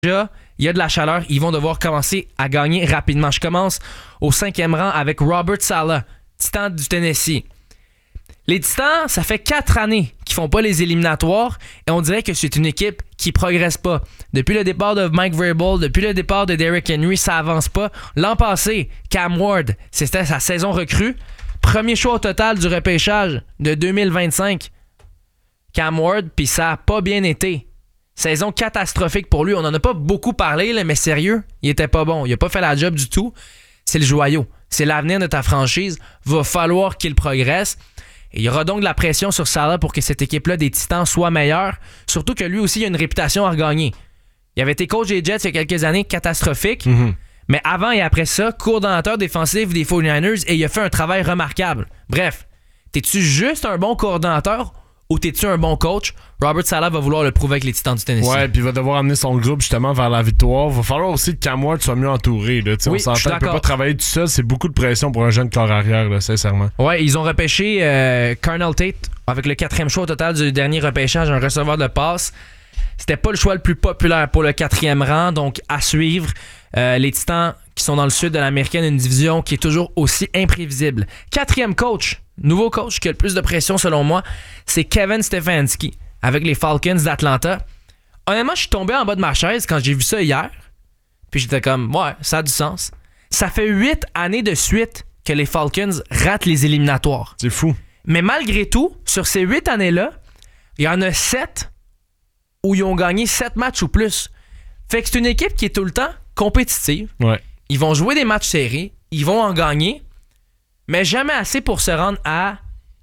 Déjà, il y a de la chaleur, ils vont devoir commencer à gagner rapidement. Je commence au 5e rang avec Robert Saleh, Titan du Tennessee. Les Titans, ça fait 4 années qu'ils font pas les éliminatoires et on dirait que c'est une équipe qui progresse pas. Depuis le départ de Mike Vrabel, depuis le départ de Derrick Henry, ça avance pas. L'an passé, Cam Ward, c'était sa saison recrue. Premier choix au total du repêchage de 2025. Cam Ward, puis ça a pas bien été. Saison catastrophique pour lui. On en a pas beaucoup parlé, là, mais sérieux, il était pas bon. Il a pas fait la job du tout. C'est le joyau. C'est l'avenir de ta franchise. Va falloir qu'il progresse. Et il y aura donc de la pression sur Saleh pour que cette équipe-là des Titans soit meilleure. Surtout que lui aussi, il a une réputation à regagner. Il avait été coach des Jets il y a quelques années, catastrophique. Mais avant et après ça, coordonnateur défensif des 49ers et il a fait un travail remarquable. Bref, t'es-tu juste un bon coordonnateur ou t'es-tu un bon coach? Robert Saleh va vouloir le prouver avec les Titans du Tennessee. Ouais, puis il va devoir amener son groupe justement vers la victoire. Va falloir aussi que Cam Ward soit mieux entouré. Là. Oui, on s'entend qu'il peut pas travailler tout seul. C'est beaucoup de pression pour un jeune corps arrière, là, sincèrement. Ouais, ils ont repêché Carnell Tate avec le 4e choix au total du dernier repêchage, un receveur de passe. C'était pas le choix le plus populaire pour le 4e rang, donc à suivre. Les Titans qui sont dans le sud de l'Américaine, une division qui est toujours aussi imprévisible. 4e coach, nouveau coach qui a le plus de pression selon moi, c'est Kevin Stefanski avec les Falcons d'Atlanta. Honnêtement, je suis tombé en bas de ma chaise quand j'ai vu ça hier. Puis j'étais comme, ouais, ça a du sens. Ça fait 8 années de suite que les Falcons ratent les éliminatoires. C'est fou. Mais malgré tout, sur ces 8 années-là, il y en a 7 où ils ont gagné 7 matchs ou plus. Fait que c'est une équipe qui est tout le temps compétitive. Ouais. Ils vont jouer des matchs serrés, ils vont en gagner, mais jamais assez pour se rendre à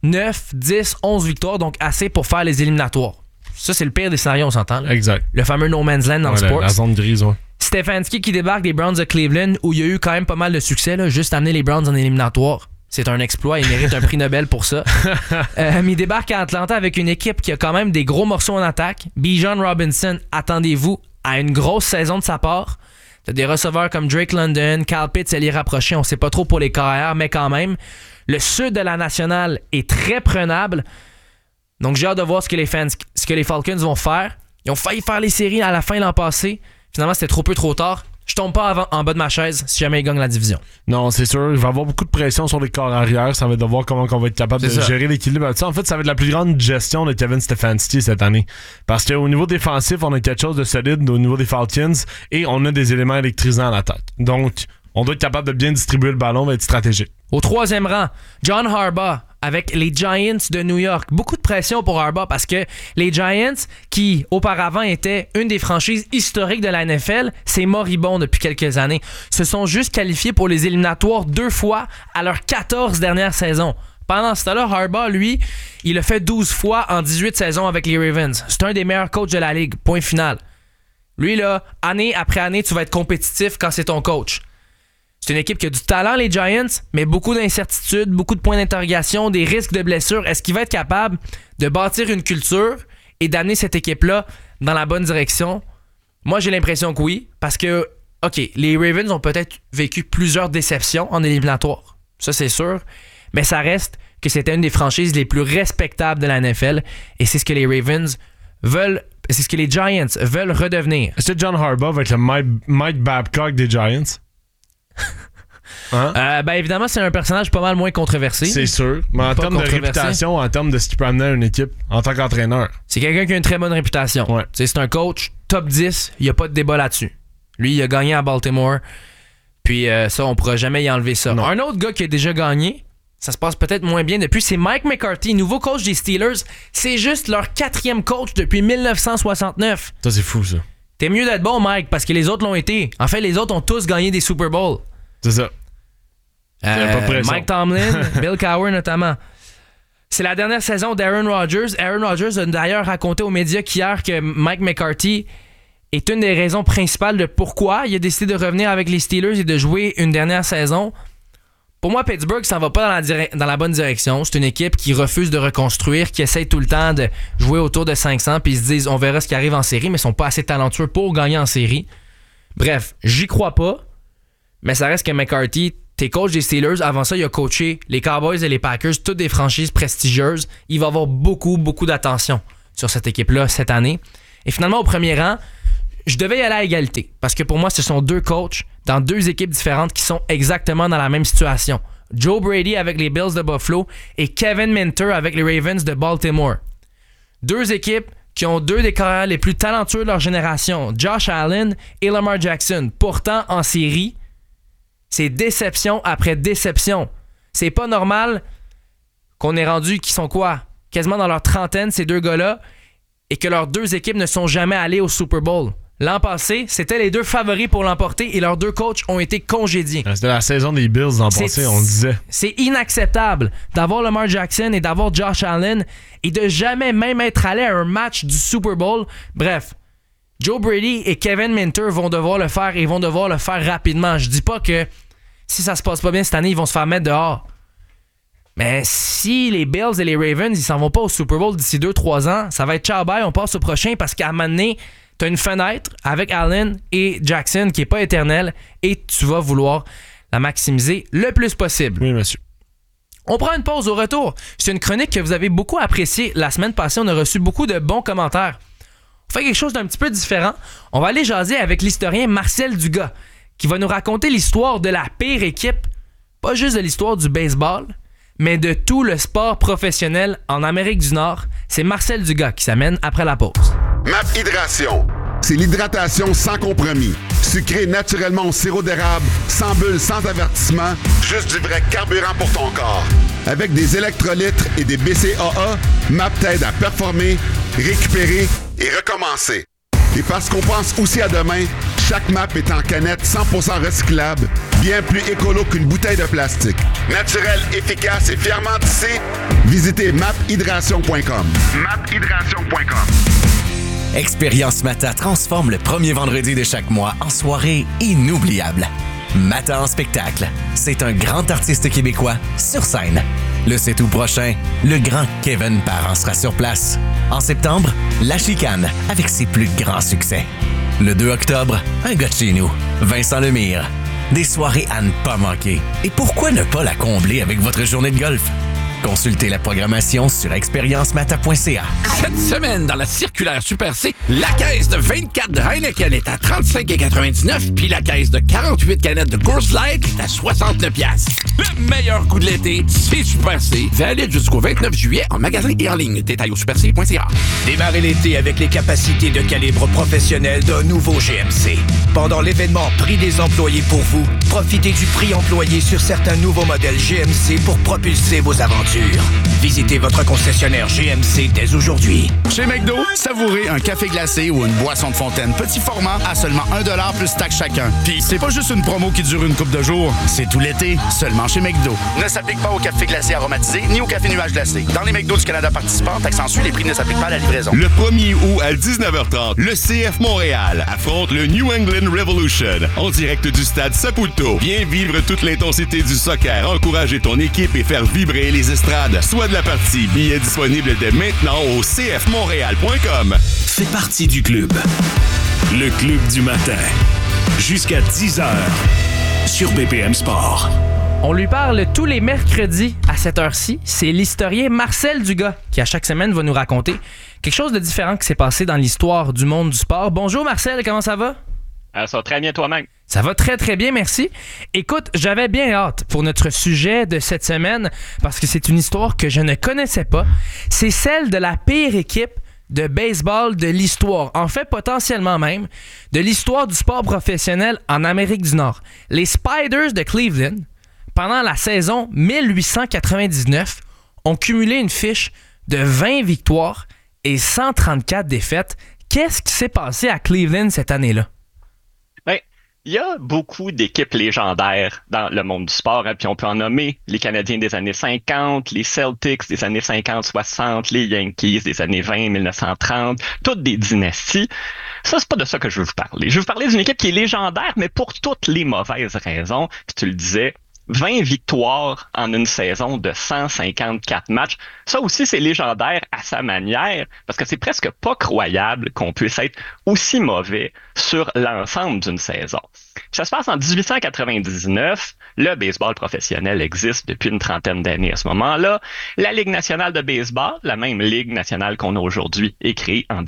9, 10, 11 victoires, donc assez pour faire les éliminatoires. Ça, c'est le pire des scénarios, on s'entend. Là. Exact. Le fameux no man's land dans le sport. La zone grise, ouais. Stefanski qui débarque des Browns de Cleveland, où il y a eu quand même pas mal de succès, là, juste amener les Browns en éliminatoire. C'est un exploit, il mérite un prix Nobel pour ça. Il débarque à Atlanta avec une équipe qui a quand même des gros morceaux en attaque. Bijan Robinson, attendez-vous à une grosse saison de sa part. T'as des receveurs comme Drake London, Kyle Pitts, elle y rapproché, on sait pas trop pour les carrières, mais quand même. Le sud de la nationale est très prenable. Donc j'ai hâte de voir ce que les Falcons vont faire. Ils ont failli faire les séries à la fin l'an passé. Finalement, c'était trop peu, trop tard. Je tombe pas en bas de ma chaise si jamais ils gagnent la division. Non, c'est sûr. Il va y avoir beaucoup de pression sur les corps arrière. Ça va être de voir comment on va être capable de gérer l'équilibre. En fait, ça va être la plus grande gestion de Kevin Stefanski cette année. Parce qu'au niveau défensif, on a quelque chose de solide au niveau des Falcons et on a des éléments électrisants à l'attaque. Donc, on doit être capable de bien distribuer le ballon, va être stratégique. Au 3e rang, John Harbaugh avec les Giants de New York. Beaucoup de pression pour Harbaugh parce que les Giants, qui auparavant étaient une des franchises historiques de la NFL, c'est moribond depuis quelques années, se sont juste qualifiés pour les éliminatoires 2 fois à leurs 14 dernières saisons. Pendant ce temps-là, Harbaugh, lui, il a fait 12 fois en 18 saisons avec les Ravens. C'est un des meilleurs coachs de la ligue. Point final. Lui, là, année après année, tu vas être compétitif quand c'est ton coach. C'est une équipe qui a du talent, les Giants, mais beaucoup d'incertitudes, beaucoup de points d'interrogation, des risques de blessures. Est-ce qu'il va être capable de bâtir une culture et d'amener cette équipe-là dans la bonne direction? Moi, j'ai l'impression que oui, parce que, OK, les Ravens ont peut-être vécu plusieurs déceptions en éliminatoire. Ça, c'est sûr. Mais ça reste que c'était une des franchises les plus respectables de la NFL et c'est ce que les Ravens veulent, c'est ce que les Giants veulent redevenir. Est-ce que John Harbaugh va être le Mike Babcock des Giants? Hein? Ben évidemment, c'est un personnage pas mal moins controversé. C'est sûr. Mais en termes de réputation, en termes de ce qu'il peut amener à une équipe en tant qu'entraîneur. C'est quelqu'un qui a une très bonne réputation. Ouais. C'est un coach top 10, il n'y a pas de débat là-dessus. Lui, il a gagné à Baltimore. Puis ça, on ne pourra jamais y enlever ça. Non. Un autre gars qui a déjà gagné, ça se passe peut-être moins bien depuis, c'est Mike McCarthy, nouveau coach des Steelers. C'est juste leur 4e coach depuis 1969. Ça, c'est fou, ça. T'es mieux d'être bon, Mike, parce que les autres l'ont été. En fait, les autres ont tous gagné des Super Bowls. C'est ça. Mike Tomlin, Bill Cowher notamment. C'est la dernière saison d'Aaron Rodgers. Aaron Rodgers a d'ailleurs raconté aux médias qu'hier que Mike McCarthy est une des raisons principales de pourquoi il a décidé de revenir avec les Steelers et de jouer une dernière saison. Pour moi, Pittsburgh s'en va pas dans la bonne direction. C'est une équipe qui refuse de reconstruire, qui essaye tout le temps de jouer autour de 500, puis ils se disent on verra ce qui arrive en série, mais ils sont pas assez talentueux pour gagner en série. Bref, j'y crois pas, mais ça reste que McCarthy, t'es coach des Steelers, avant ça, il a coaché les Cowboys et les Packers, toutes des franchises prestigieuses. Il va avoir beaucoup, beaucoup d'attention sur cette équipe-là cette année. Et finalement, au premier rang, je devais y aller à égalité. Parce que pour moi, ce sont deux coachs dans deux équipes différentes qui sont exactement dans la même situation. Joe Brady avec les Bills de Buffalo et Kevin Minter avec les Ravens de Baltimore. Deux équipes qui ont deux des carrières les plus talentueux de leur génération, Josh Allen et Lamar Jackson. Pourtant, en série, c'est déception après déception. C'est pas normal qu'on ait rendu, qui sont quoi? Quasiment dans leur trentaine, ces deux gars-là, et que leurs deux équipes ne sont jamais allées au Super Bowl. L'an passé, c'était les deux favoris pour l'emporter et leurs deux coachs ont été congédiés. C'était la saison des Bills l'an passé, on disait. C'est inacceptable d'avoir Lamar Jackson et d'avoir Josh Allen et de jamais même être allé à un match du Super Bowl. Bref, Joe Brady et Kevin Minter vont devoir le faire et vont devoir le faire rapidement. Je dis pas que si ça se passe pas bien cette année, ils vont se faire mettre dehors. Mais si les Bills et les Ravens, ils s'en vont pas au Super Bowl d'ici 2-3 ans, ça va être ciao bye, on passe au prochain parce qu'à un moment donné, t'as une fenêtre avec Allen et Jackson qui est pas éternelle et tu vas vouloir la maximiser le plus possible. Oui, monsieur. On prend une pause au retour. C'est une chronique que vous avez beaucoup appréciée. La semaine passée, on a reçu beaucoup de bons commentaires. On fait quelque chose d'un petit peu différent. On va aller jaser avec l'historien Marcel Dugas qui va nous raconter l'histoire de la pire équipe, pas juste de l'histoire du baseball, mais de tout le sport professionnel en Amérique du Nord. C'est Marcel Dugas qui s'amène après la pause. MAP Hydration, c'est l'hydratation sans compromis. Sucré naturellement au sirop d'érable, sans bulles, sans avertissement, juste du vrai carburant pour ton corps. Avec des électrolytes et des BCAA, MAP t'aide à performer, récupérer et recommencer. Et parce qu'on pense aussi à demain, chaque MAP est en canette 100% recyclable, bien plus écolo qu'une bouteille de plastique. Naturel, efficace et fièrement tissé, visitez maphydration.com. maphydration.com. Expérience Mata transforme le premier vendredi de chaque mois en soirée inoubliable. Mata en spectacle, c'est un grand artiste québécois sur scène. Le 7 août prochain, le grand Kevin Parent sera sur place. En septembre, La Chicane avec ses plus grands succès. Le 2 octobre, un gars de chez nous, Vincent Lemire. Des soirées à ne pas manquer. Et pourquoi ne pas la combler avec votre journée de golf? Consultez la programmation sur expériencemata.ca. Cette semaine, dans la circulaire Super C, la caisse de 24 de Heineken est à 35,99 puis la caisse de 48 canettes de Coors Light est à 69 $. Le meilleur coup de l'été, c'est Super C. Valide jusqu'au 29 juillet en magasin et en ligne. Détail au superc.ca. Démarrez l'été avec les capacités de calibre professionnel d'un nouveau GMC. Pendant l'événement Prix des employés pour vous, profitez du prix employé sur certains nouveaux modèles GMC pour propulser vos aventures. Visitez votre concessionnaire GMC dès aujourd'hui. Chez McDo, savourez un café glacé ou une boisson de fontaine petit format à seulement 1$ plus taxe chacun. Puis c'est pas juste une promo qui dure une couple de jours, c'est tout l'été, seulement chez McDo. Ne s'applique pas au café glacé aromatisé ni au café nuage glacé. Dans les McDo du Canada participants, taxe en sus, les prix ne s'appliquent pas à la livraison. Le 1er août à 19h30, le CF Montréal affronte le New England Revolution en direct du stade Saputo. Viens vivre toute l'intensité du soccer, encourager ton équipe et faire vibrer les estrades. Soit de la partie, billets disponibles dès maintenant au cfmontréal.com. Fais partie du club. Le club du matin. Jusqu'à 10h sur BPM Sport. On lui parle tous les mercredis à cette heure-ci. C'est l'historien Marcel Dugas qui, à chaque semaine, va nous raconter quelque chose de différent qui s'est passé dans l'histoire du monde du sport. Bonjour Marcel, comment ça va? Ça va très bien toi-même. Ça va très très bien, merci. Écoute, j'avais bien hâte pour notre sujet de cette semaine parce que c'est une histoire que je ne connaissais pas. C'est celle de la pire équipe de baseball de l'histoire. En fait, potentiellement même, de l'histoire du sport professionnel en Amérique du Nord. Les Spiders de Cleveland, pendant la saison 1899, ont cumulé une fiche de 20 victoires et 134 défaites. Qu'est-ce qui s'est passé à Cleveland cette année-là? Il y a beaucoup d'équipes légendaires dans le monde du sport, hein, puis on peut en nommer les Canadiens des années 50, les Celtics des années 50-60, les Yankees des années 20-1930, toutes des dynasties. Ça, c'est pas de ça que je veux vous parler. Je veux vous parler d'une équipe qui est légendaire, mais pour toutes les mauvaises raisons. Puis tu le disais, 20 victoires en une saison de 154 matchs. Ça aussi, c'est légendaire à sa manière, parce que c'est presque pas croyable qu'on puisse être aussi mauvais sur l'ensemble d'une saison. Ça se passe en 1899. Le baseball professionnel existe depuis une trentaine d'années à ce moment-là. La Ligue nationale de baseball, la même Ligue nationale qu'on a aujourd'hui, est créée en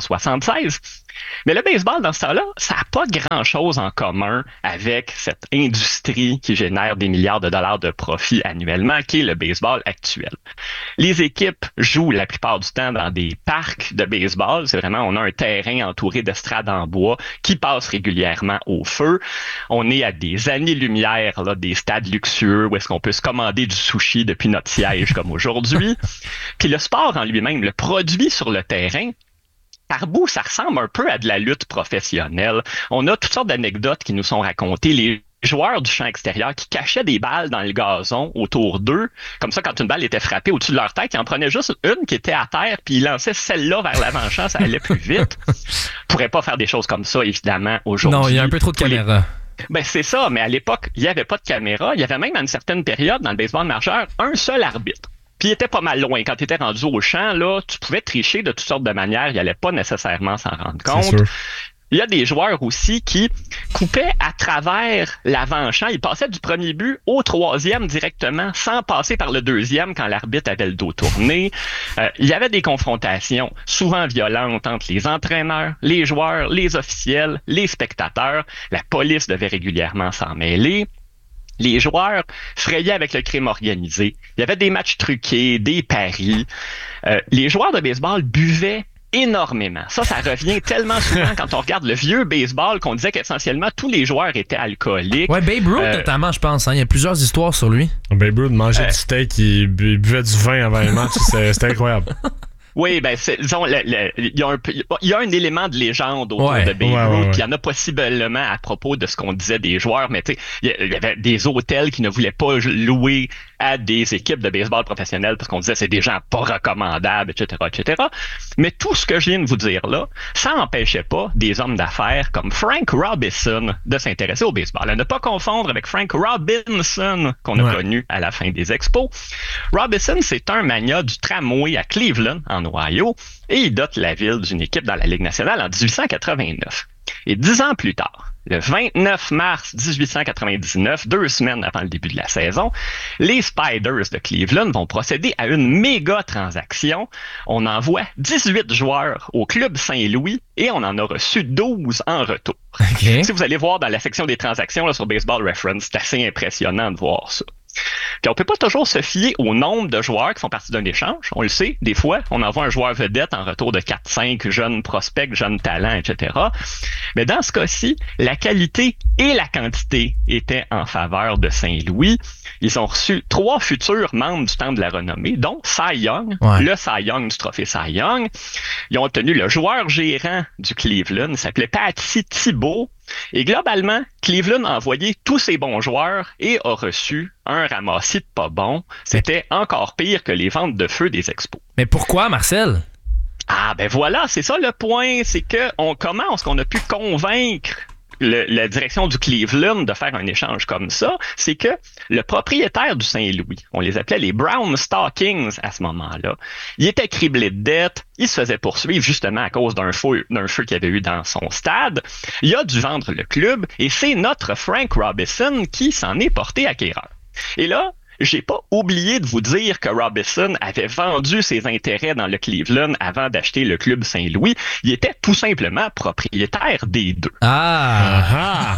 1876. Mais le baseball, dans ce temps-là, ça n'a pas grand-chose en commun avec cette industrie qui génère des milliards de dollars de profit annuellement, qui est le baseball actuel. Les équipes jouent la plupart du temps dans des parcs de baseball. C'est vraiment, on a un terrain entouré d'estrades en bois qui passe régulièrement au feu. On est à des années-lumière là, des stades luxueux où est-ce qu'on peut se commander du sushi depuis notre siège comme aujourd'hui. Puis le sport en lui-même, le produit sur le terrain, par bout, ça ressemble un peu à de la lutte professionnelle. On a toutes sortes d'anecdotes qui nous sont racontées. Les joueurs du champ extérieur qui cachaient des balles dans le gazon autour d'eux. Comme ça, quand une balle était frappée au-dessus de leur tête, ils en prenaient juste une qui était à terre, puis ils lançaient celle-là vers l'avant-champ, ça allait plus vite. Ils pourraient pas faire des choses comme ça, évidemment, aujourd'hui. Non, il y a un peu trop de caméras. Ben, c'est ça, mais à l'époque, il n'y avait pas de caméra. Il y avait même, à une certaine période, dans le baseball majeur, un seul arbitre. Puis il était pas mal loin. Quand tu étais rendu au champ, là, tu pouvais tricher de toutes sortes de manières. Il n'allait pas nécessairement s'en rendre compte. Il y a des joueurs aussi qui coupaient à travers l'avant-champ. Ils passaient du premier but au troisième directement, sans passer par le deuxième quand l'arbitre avait le dos tourné. Il y avait des confrontations souvent violentes entre les entraîneurs, les joueurs, les officiels, les spectateurs. La police devait régulièrement s'en mêler. Les joueurs frayaient avec le crime organisé. Il y avait des matchs truqués, des paris. Les joueurs de baseball buvaient énormément. Ça revient tellement souvent quand on regarde le vieux baseball qu'on disait qu'essentiellement tous les joueurs étaient alcooliques. Ouais, Babe Ruth notamment, je pense. Hein. Il y a plusieurs histoires sur lui. Babe Ruth mangeait du steak, il buvait du vin avant les matchs. C'était incroyable. Oui, ben, disons, il y a un élément de légende autour de Babe Ruth. Il y en a possiblement à propos de ce qu'on disait des joueurs, mais tu sais, il y avait des hôtels qui ne voulaient pas louer à des équipes de baseball professionnelles parce qu'on disait c'est des gens pas recommandables, etc., etc. Mais tout ce que je viens de vous dire là, ça n'empêchait pas des hommes d'affaires comme Frank Robinson de s'intéresser au baseball. À ne pas confondre avec Frank Robinson qu'on a connu à la fin des expos. Robinson, c'est un magnat du tramway à Cleveland, en Ohio, et il dote la ville d'une équipe dans la Ligue nationale en 1889. Et 10 ans plus tard, le 29 mars 1899, 2 semaines avant le début de la saison, les Spiders de Cleveland vont procéder à une méga transaction. On envoie 18 joueurs au club Saint-Louis et on en a reçu 12 en retour. Okay. Si vous allez voir dans la section des transactions là, sur Baseball Reference, c'est assez impressionnant de voir ça. Puis on peut pas toujours se fier au nombre de joueurs qui font partie d'un échange. On le sait, des fois, on envoie un joueur vedette en retour de 4-5 jeunes prospects, jeunes talents, etc. Mais dans ce cas-ci, la qualité et la quantité étaient en faveur de Saint-Louis. Ils ont reçu 3 futurs membres du Temple de la Renommée, dont Cy Young, le Cy Young du trophée Cy Young. Ils ont obtenu le joueur gérant du Cleveland, il s'appelait Patty Thibault. Et globalement, Cleveland a envoyé tous ses bons joueurs et a reçu un ramassis de pas bons. C'était encore pire que les ventes de feu des expos. Mais pourquoi, Marcel? Ah, ben voilà, c'est ça le point. C'est comment est-ce qu'on a pu convaincre la direction du Cleveland de faire un échange comme ça, c'est que le propriétaire du Saint-Louis, on les appelait les Brown Stockings à ce moment-là, il était criblé de dettes, il se faisait poursuivre justement à cause d'un feu qu'il y avait eu dans son stade. Il a dû vendre le club et c'est notre Frank Robinson qui s'en est porté acquéreur. Et là, j'ai pas oublié de vous dire que Robinson avait vendu ses intérêts dans le Cleveland avant d'acheter le club Saint-Louis. Il était tout simplement propriétaire des deux. Ah!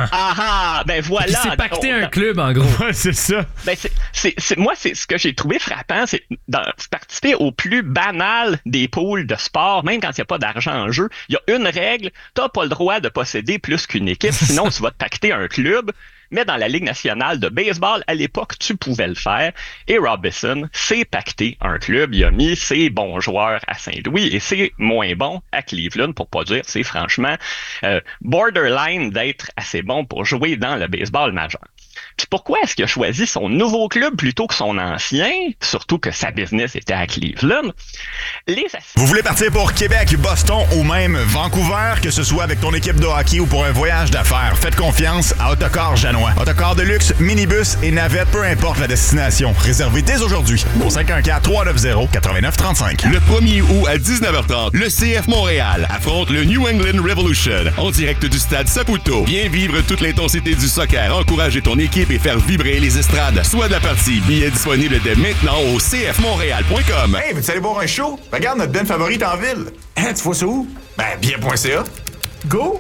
Ben voilà! Il s'est pacté un club, en gros. Ouais, c'est ça. Ben moi, c'est ce que j'ai trouvé frappant, c'est participer au plus banal des pools de sport, même quand il n'y a pas d'argent en jeu. Il y a une règle, t'as pas le droit de posséder plus qu'une équipe, sinon tu vas te pacter un club. Mais dans la Ligue nationale de baseball, à l'époque, tu pouvais le faire. Et Robinson s'est pacté un club. Il a mis ses bons joueurs à Saint-Louis et ses moins bons à Cleveland, pour pas dire, c'est franchement borderline d'être assez bon pour jouer dans le baseball majeur. Puis pourquoi est-ce qu'il a choisi son nouveau club plutôt que son ancien, surtout que sa business était à Cleveland? Vous voulez partir pour Québec, Boston ou même Vancouver, que ce soit avec ton équipe de hockey ou pour un voyage d'affaires, faites confiance à Autocar Janois. Autocar de luxe, minibus et navette, peu importe la destination. Réservez dès aujourd'hui au 514-390-8935. Le 1er août à 19h30, le CF Montréal affronte le New England Revolution en direct du stade Saputo. Viens vivre toute l'intensité du soccer, encourager ton équipe et faire vibrer les estrades. Soit de la partie, billets disponibles dès maintenant au cfmontréal.com. Hey, veux-tu aller boire un show? Regarde notre band favorite en ville. Hein, tu vois ça où? Ben, bien.ca. Go!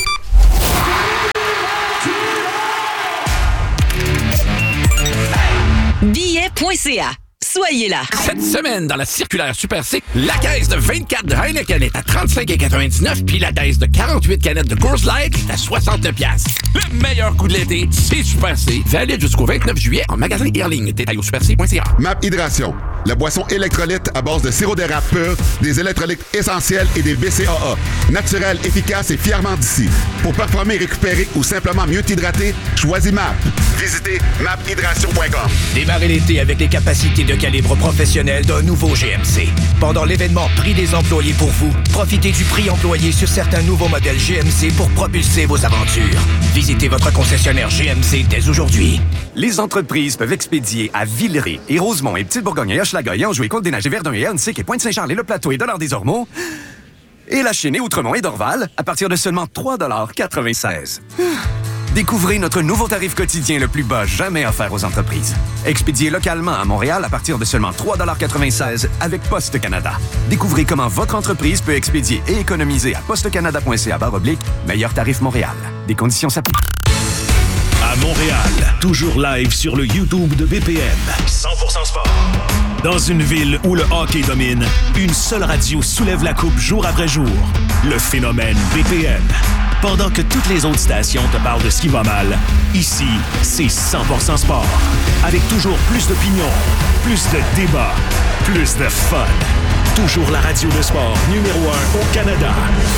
Billet.ca. Soyez là. Cette semaine, dans la circulaire Super C, la caisse de 24 de Heineken est à 35,99 puis la caisse de 48 canettes de Coors Light est à 69 $. Le meilleur coup de l'été, c'est Super C. Valide jusqu'au 29 juillet en magasin et en ligne. Détail au superc.ca. MAP Hydration, la boisson électrolyte à base de sirop d'érable pur, des électrolytes essentiels et des BCAA. Naturel, efficace et fièrement d'ici. Pour performer, récupérer ou simplement mieux t'hydrater, choisis MAP. Visitez maphydration.com. Démarrez l'été avec les capacités de calibre professionnel d'un nouveau GMC. Pendant l'événement Prix des employés pour vous, profitez du prix employé sur certains nouveaux modèles GMC pour propulser vos aventures. Visitez votre concessionnaire GMC dès aujourd'hui. Les entreprises peuvent expédier à Villeray et Rosemont et Petite-Bourgogne et Hochelaga et Anjou et Côte-des-Neiges et Verdun et Hernecyc et Pointe-Saint-Charles et Le Plateau et Dollard-des-Ormeaux et La Chine et Outremont et Dorval à partir de seulement 3,96 $. Découvrez notre nouveau tarif quotidien le plus bas jamais offert aux entreprises. Expédié localement à Montréal à partir de seulement 3,96 $ avec Poste Canada. Découvrez comment votre entreprise peut expédier et économiser à postecanada.ca/meilleur tarif Montréal. Des conditions s'appliquent. À Montréal, toujours live sur le YouTube de BPM. 100% sport. Dans une ville où le hockey domine, une seule radio soulève la coupe jour après jour. Le phénomène BPM. Pendant que toutes les autres stations te parlent de ce qui va mal, ici, c'est 100% sport. Avec toujours plus d'opinions, plus de débats, plus de fun. Toujours la radio de sport numéro 1 au Canada.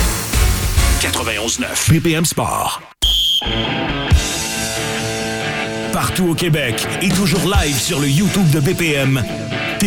91.9 BPM Sport. Partout au Québec et toujours live sur le YouTube de BPM,